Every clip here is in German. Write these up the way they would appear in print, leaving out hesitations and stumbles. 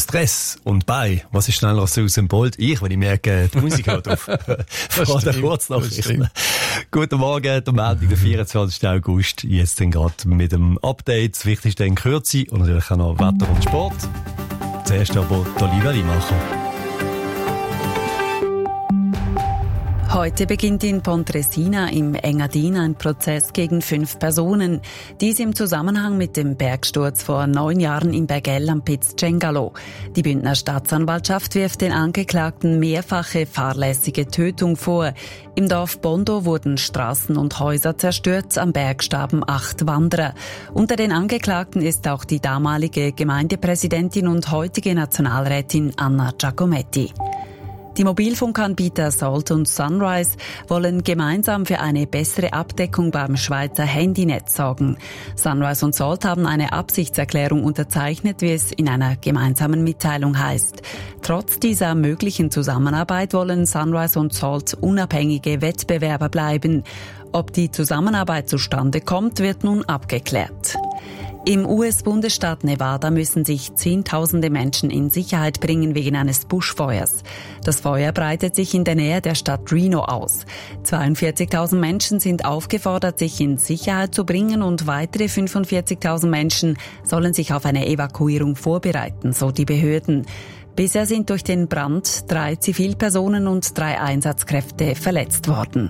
Stress und bei, was ist schneller als aus dem Bolt? Wenn ich merke, die Musik hört auf. Vor der Kurznachrichten. Guten Morgen, der Montag, der 24. August. Jetzt dann gerade mit dem Update. Das Wichtigste in Kürze und natürlich auch noch Wetter und Sport. Zuerst aber die Olivia Limacher. Heute beginnt in Pontresina im Engadin ein Prozess gegen 5 Personen. Dies im Zusammenhang mit dem Bergsturz vor 9 Jahren im Bergell am Piz Cengalo. Die Bündner Staatsanwaltschaft wirft den Angeklagten mehrfache fahrlässige Tötung vor. Im Dorf Bondo wurden Straßen und Häuser zerstört, am Berg starben 8 Wanderer. Unter den Angeklagten ist auch die damalige Gemeindepräsidentin und heutige Nationalrätin Anna Giacometti. Die Mobilfunkanbieter Salt und Sunrise wollen gemeinsam für eine bessere Abdeckung beim Schweizer Handynetz sorgen. Sunrise und Salt haben eine Absichtserklärung unterzeichnet, wie es in einer gemeinsamen Mitteilung heißt. Trotz dieser möglichen Zusammenarbeit wollen Sunrise und Salt unabhängige Wettbewerber bleiben. Ob die Zusammenarbeit zustande kommt, wird nun abgeklärt. Im US-Bundesstaat Nevada müssen sich Zehntausende Menschen in Sicherheit bringen wegen eines Buschfeuers. Das Feuer breitet sich in der Nähe der Stadt Reno aus. 42.000 Menschen sind aufgefordert, sich in Sicherheit zu bringen und weitere 45.000 Menschen sollen sich auf eine Evakuierung vorbereiten, so die Behörden. Bisher sind durch den Brand 3 Zivilpersonen und 3 Einsatzkräfte verletzt worden.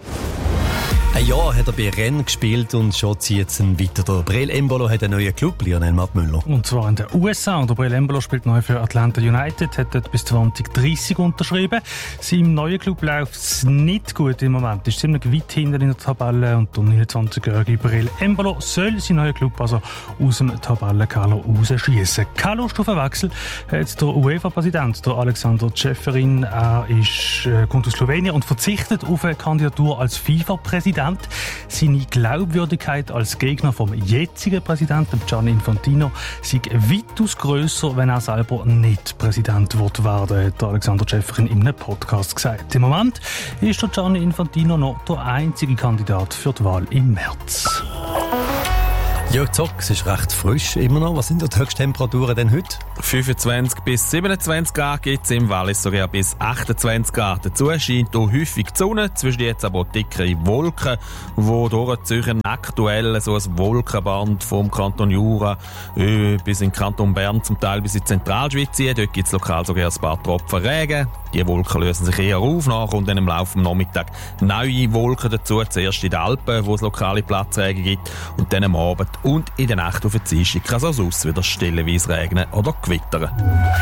Ein Jahr hat er bei Rennes gespielt und schon zieht es ihn weiter. Der Breel Embolo hat einen neuen Club, Lionel Mattmüller. Und zwar in den USA. Und der Breel Embolo spielt neu für Atlanta United, hat dort bis 2030 unterschrieben. Seinem neuen Club läuft es nicht gut im Moment. Ist ziemlich weit hinten in der Tabelle und der 29-jährige Breel Embolo soll seinen neuen Club also aus dem Tabellenkeller rausschießen. Kein Lust auf einen Wechsel hat der UEFA-Präsident, der Alexander Čeferin. Er kommt aus Slowenien und verzichtet auf eine Kandidatur als FIFA-Präsident. Seine Glaubwürdigkeit als Gegner vom jetzigen Präsidenten Gianni Infantino sei weitaus grösser, wenn er selber nicht Präsident wird werden, hat Alexander Čeferin in einem Podcast gesagt. Im Moment ist der Gianni Infantino noch der einzige Kandidat für die Wahl im März. Jörg Zock, es ist recht frisch immer noch. Was sind die Höchsttemperaturen denn heute? 25 bis 27 Grad gibt es im Wallis, sogar bis 28 Grad. Dazu scheint hier häufig die Sonne, zwischen jetzt aber dickere Wolken, die durchziehen. Aktuell so ein Wolkenband vom Kanton Jura bis in den Kanton Bern, zum Teil bis in die Zentralschweiz ziehen. Dort gibt es lokal sogar ein paar Tropfen Regen. Die Wolken lösen sich eher auf, nachher und dann im Laufe des Nachmittags neue Wolken dazu. Zuerst in den Alpen, wo es lokale Platzregen gibt, und dann am Abend und in der Nacht auf den Dienstag kann es also aus wieder stellenweise regnen oder gewittern.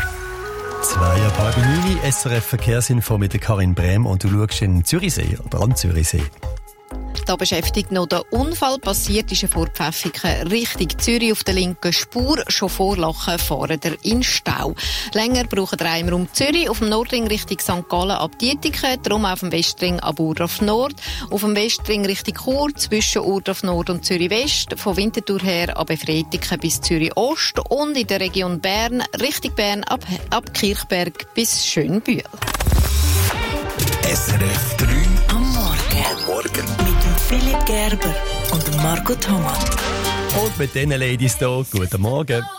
8:30, SRF Verkehrsinfo mit der Karin Brehm und du schaust in Zürichsee oder an Zürichsee. Da beschäftigt noch der Unfall. Passiert ist vor Pfäffiken Richtung Zürich auf der linken Spur. Schon vor Lachen fahren ihr in Stau. Länger brauchen ihr im Raum Zürich. Auf dem Nordring Richtung St. Gallen ab Dietiken. Darum auf dem Westring ab Urdorf Nord. Auf dem Westring Richtung Chur zwischen Urdorf Nord und Zürich West. Von Winterthur her ab Efretiken bis Zürich Ost. Und in der Region Bern Richtung Bern ab Kirchberg bis Schönbühl. SRF 3 am Morgen. Mit dem Philipp Gerber und dem Marco Thomas. Und mit diesen Ladies hier, guten Morgen.